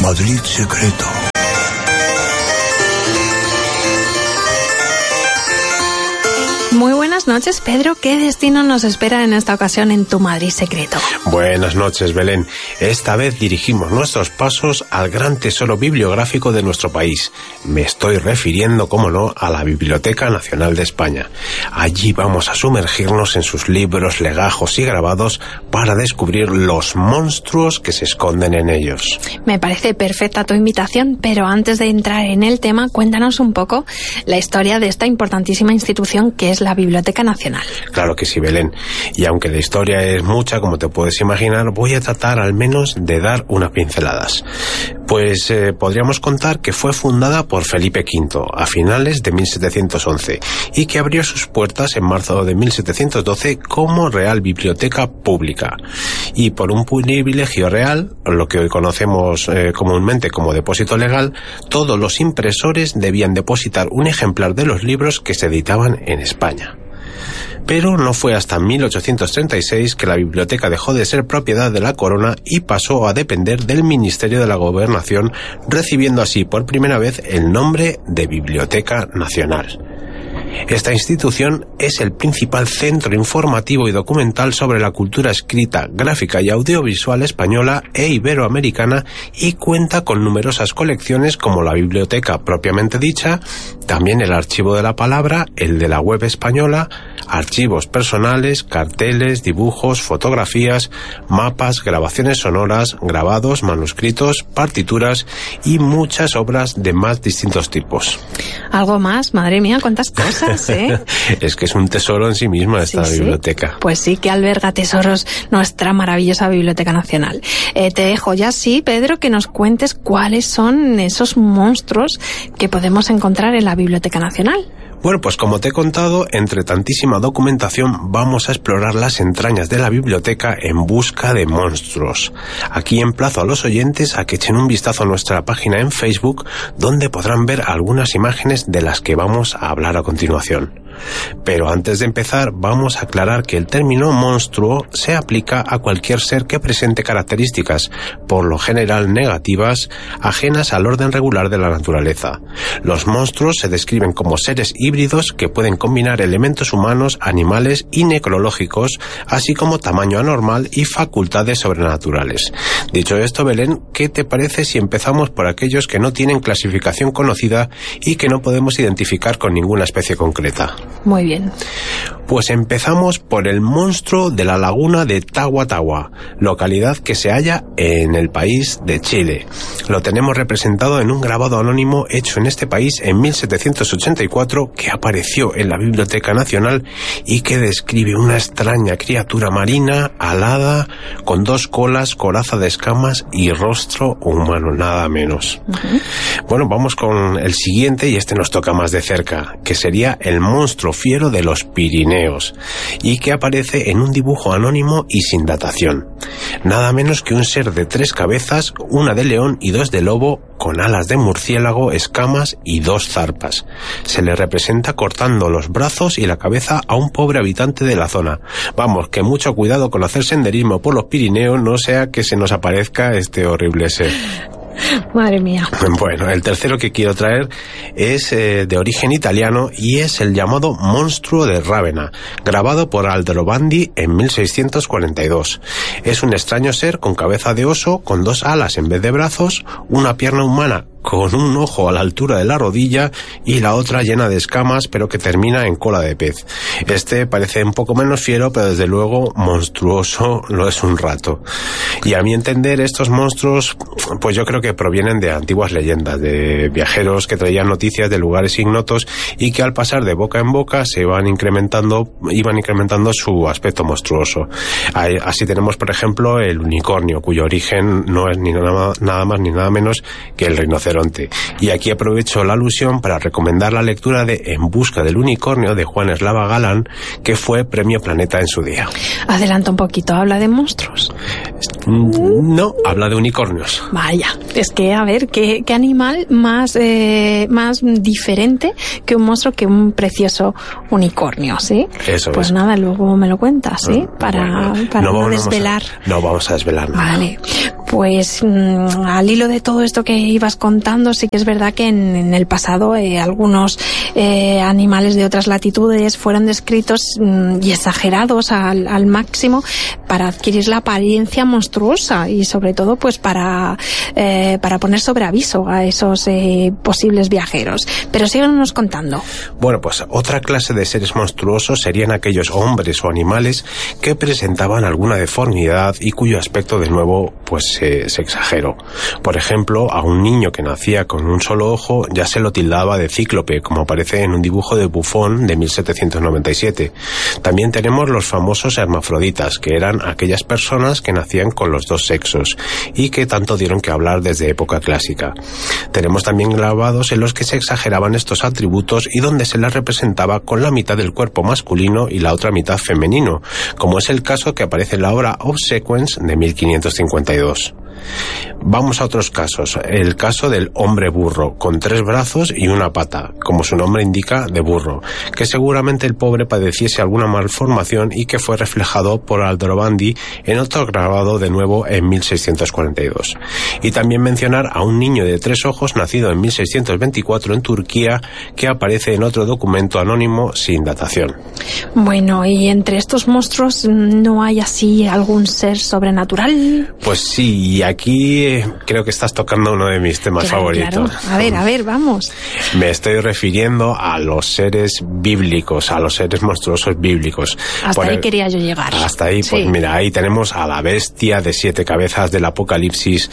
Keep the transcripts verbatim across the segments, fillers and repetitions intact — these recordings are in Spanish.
Madrid secreto. Muy buenas noches, Pedro. ¿Qué destino nos espera en esta ocasión en tu Madrid secreto? Buenas noches, Belén. Esta vez dirigimos nuestros pasos al gran tesoro bibliográfico de nuestro país. Me estoy refiriendo, como no, a la Biblioteca Nacional de España. Allí vamos a sumergirnos en sus libros, legajos y grabados para descubrir los monstruos que se esconden en ellos. Me parece perfecta tu invitación, pero antes de entrar en el tema, cuéntanos un poco la historia de esta importantísima institución que es la Biblioteca Nacional. Claro que sí, Belén. Y aunque la historia es mucha, como te puedes imaginar, voy a tratar al menos de dar unas pinceladas. Pues eh, podríamos contar que fue fundada por Felipe quinto a finales de mil setecientos once y que abrió sus puertas en marzo de mil setecientos doce como Real Biblioteca Pública. Y por un privilegio real, lo que hoy conocemos eh, comúnmente como depósito legal, todos los impresores debían depositar un ejemplar de los libros que se editaban en España. Pero no fue hasta mil ochocientos treinta y seis que la biblioteca dejó de ser propiedad de la corona y pasó a depender del Ministerio de la Gobernación, recibiendo así por primera vez el nombre de Biblioteca Nacional. Esta institución es el principal centro informativo y documental sobre la cultura escrita, gráfica y audiovisual española e iberoamericana y cuenta con numerosas colecciones como la biblioteca propiamente dicha, también el archivo de la palabra, el de la web española, archivos personales, carteles, dibujos, fotografías, mapas, grabaciones sonoras, grabados, manuscritos, partituras y muchas obras de más distintos tipos. ¿Algo más? Madre mía, cuántas cosas, ¿eh? Es que es un tesoro en sí misma esta sí, biblioteca. Sí. Pues sí, que alberga tesoros nuestra maravillosa Biblioteca Nacional. Eh, te dejo ya sí, Pedro, que nos cuentes cuáles son esos monstruos que podemos encontrar en la Biblioteca Nacional. Bueno, pues como te he contado, entre tantísima documentación vamos a explorar las entrañas de la biblioteca en busca de monstruos. Aquí emplazo a los oyentes a que echen un vistazo a nuestra página en Facebook, donde podrán ver algunas imágenes de las que vamos a hablar a continuación. Pero antes de empezar, vamos a aclarar que el término monstruo se aplica a cualquier ser que presente características, por lo general negativas, ajenas al orden regular de la naturaleza. Los monstruos se describen como seres híbridos que pueden combinar elementos humanos, animales y necrológicos, así como tamaño anormal y facultades sobrenaturales. Dicho esto, Belén, ¿qué te parece si empezamos por aquellos que no tienen clasificación conocida y que no podemos identificar con ninguna especie concreta? Muy bien. Pues empezamos por el monstruo de la laguna de Tagua Tagua, localidad que se halla en el país de Chile. Lo tenemos representado en un grabado anónimo hecho en este país en mil setecientos ochenta y cuatro que apareció en la Biblioteca Nacional y que describe una extraña criatura marina, alada, con dos colas, coraza de escamas y rostro humano, nada menos. Uh-huh. Bueno, vamos con el siguiente y este nos toca más de cerca, que sería el monstruo fiero de los Pirineos y que aparece en un dibujo anónimo y sin datación. Nada menos que un ser de tres cabezas, una de león y dos de lobo, con alas de murciélago, escamas y dos zarpas. Se le representa cortando los brazos y la cabeza a un pobre habitante de la zona. Vamos, que mucho cuidado con hacer senderismo por los Pirineos, no sea que se nos aparezca este horrible ser. Madre mía. Bueno, el tercero que quiero traer es eh, de origen italiano y es el llamado monstruo de Rávena, grabado por Aldrovandi en mil seiscientos cuarenta y dos. Es un extraño ser con cabeza de oso, con dos alas en vez de brazos, una pierna humana con un ojo a la altura de la rodilla y la otra llena de escamas, pero que termina en cola de pez. Este parece un poco menos fiero, pero desde luego monstruoso lo es un rato. Y a mi entender, estos monstruos, pues yo creo que provienen de antiguas leyendas, de viajeros que traían noticias de lugares ignotos y que al pasar de boca en boca se iban incrementando, iban incrementando su aspecto monstruoso. Así tenemos, por ejemplo, el unicornio, cuyo origen no es ni nada, nada más ni nada menos que el rinoceronte. Y aquí aprovecho la alusión para recomendar la lectura de En busca del unicornio de Juan Eslava Galán, que fue premio Planeta en su día. Adelanta un poquito, habla de monstruos. No, habla de unicornios. Vaya, es que a ver, ¿qué, qué animal más, eh, más diferente que un monstruo que un precioso unicornio, ¿sí? Eso pues es. nada, luego me lo cuentas, ¿sí? Para, bueno, para no, no desvelar. A, no vamos a desvelar nada. Vale, pues mmm, al hilo de todo esto que ibas contando, sí que es verdad que en, en el pasado eh, algunos eh, animales de otras latitudes fueron descritos mmm, y exagerados al, al máximo para adquirir la apariencia monstruosa y sobre todo pues para eh, para poner sobre aviso a esos eh, posibles viajeros. Pero síganos contando. Bueno, pues otra clase de seres monstruosos serían aquellos hombres o animales que presentaban alguna deformidad y cuyo aspecto de nuevo pues eh, se exageró. Por ejemplo, a un niño que nacía con un solo ojo ya se lo tildaba de cíclope, como aparece en un dibujo de Buffon de mil setecientos noventa y siete. También tenemos los famosos hermafroditas, que eran aquellas personas que nacían con los dos sexos y que tanto dieron que hablar desde época clásica. Tenemos también grabados en los que se exageraban estos atributos y donde se les representaba con la mitad del cuerpo masculino y la otra mitad femenino, como es el caso que aparece en la obra Obsequens de mil quinientos cincuenta y dos. Vamos a otros casos. El caso del hombre burro, con tres brazos y una pata, como su nombre indica, de burro, que seguramente el pobre padeciese alguna malformación y que fue reflejado por Aldrovandi en otro grabado de nuevo en mil seiscientos cuarenta y dos. Y también mencionar a un niño de tres ojos nacido en mil seiscientos veinticuatro en Turquía, que aparece en otro documento anónimo sin datación. Bueno, ¿y entre estos monstruos no hay así algún ser sobrenatural? Pues sí, y aquí eh, creo que estás tocando uno de mis temas claro, favoritos. Claro. A ver, a ver, vamos. Me estoy refiriendo a los seres bíblicos, a los seres monstruosos bíblicos. Hasta Por ahí el, quería yo llegar. Hasta ahí, pues sí. Mira, ahí tenemos a la bestia de siete cabezas del Apocalipsis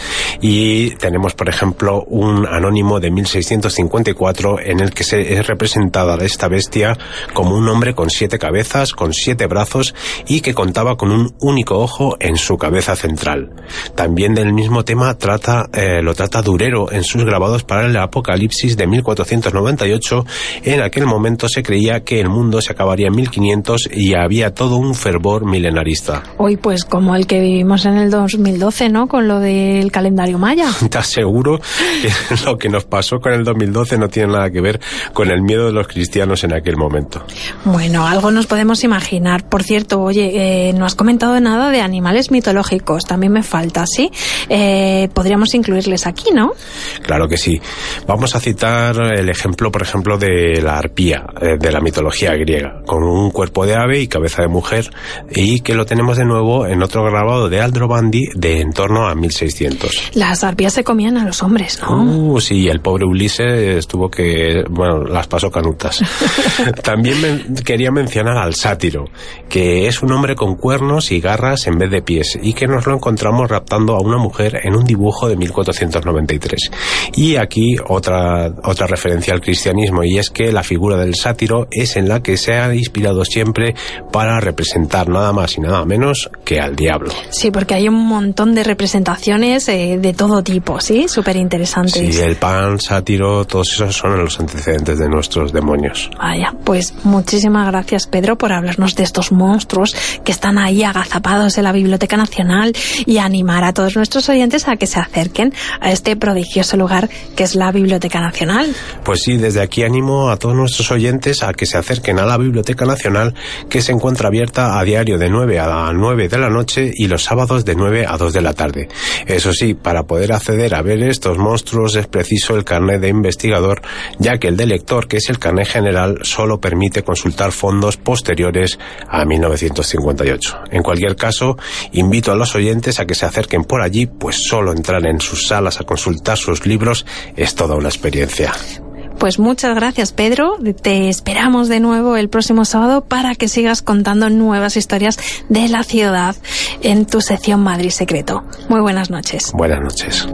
y tenemos, por ejemplo, un anónimo de mil seiscientos cincuenta y cuatro en el que se es representada esta bestia como un hombre con siete cabezas, con siete brazos y que contaba con un único ojo en su cabeza central. También del mismo tema trata eh, lo trata Durero en sus grabados para el Apocalipsis de mil cuatrocientos noventa y ocho. En aquel momento se creía que el mundo se acabaría en mil quinientos y había todo un fervor milenarista. Hoy pues como el que vivimos en el dos mil doce, ¿no? Con lo del calendario maya. Te aseguro que lo que nos pasó con el dos mil doce no tiene nada que ver con el miedo de los cristianos en aquel momento. Bueno, algo nos podemos imaginar. Por cierto, oye, eh, no has comentado nada de animales mitológicos. También me falta, ¿sí? Eh, podríamos incluirles aquí, ¿no? Claro que sí. Vamos a citar el ejemplo, por ejemplo, de la arpía, eh, de la mitología griega, con un cuerpo de ave y cabeza de mujer, y que lo tenemos de nuevo en otro grabado de Aldrovandi de en torno a mil seiscientos. Las arpías se comían a los hombres, ¿no? Uh, sí, el pobre Ulises tuvo que... bueno, las pasó canutas. También me, quería mencionar al sátiro, que es un hombre con cuernos y garras en vez de pies, y que nos lo encontramos raptando a una mujer en un dibujo de mil cuatrocientos noventa y tres. Y aquí otra, otra referencia al cristianismo, y es que la figura del sátiro es en la que se ha inspirado siempre para representar nada más y nada menos que al diablo. Sí, porque hay un montón de representaciones eh, de todo tipo, ¿sí? Súper interesantes. Sí, el Pan, sátiro, todos esos son los antecedentes de nuestros demonios. Vaya, pues muchísimas gracias, Pedro, por hablarnos de estos monstruos que están ahí agazapados en la Biblioteca Nacional y animar a todos nuestros oyentes a que se acerquen a este prodigioso lugar que es la Biblioteca Nacional. Pues sí, desde aquí animo a todos nuestros oyentes a que se acerquen a la Biblioteca Nacional, que se encuentra abierta a diario de nueve a nueve de la noche y los sábados de nueve a dos de la tarde. Eso sí, para poder acceder a ver estos monstruos es preciso el carnet de investigador, ya que el de lector, que es el carnet general, solo permite consultar fondos posteriores a mil novecientos cincuenta y ocho. En cualquier caso, invito a los oyentes a que se acerquen por allí, pues solo entrar en sus salas a consultar sus libros es toda una experiencia. Pues muchas gracias, Pedro. Te esperamos de nuevo el próximo sábado para que sigas contando nuevas historias de la ciudad en tu sección Madrid Secreto. Muy buenas noches. Buenas noches.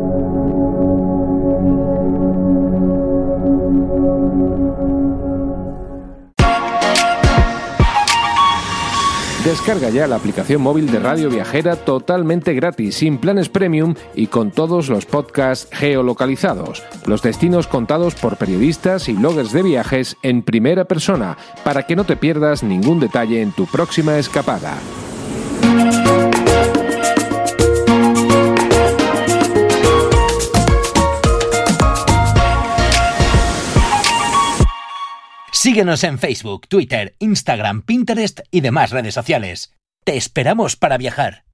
Descarga ya la aplicación móvil de Radio Viajera totalmente gratis, sin planes premium y con todos los podcasts geolocalizados. Los destinos contados por periodistas y bloggers de viajes en primera persona, para que no te pierdas ningún detalle en tu próxima escapada. Síguenos en Facebook, Twitter, Instagram, Pinterest y demás redes sociales. Te esperamos para viajar.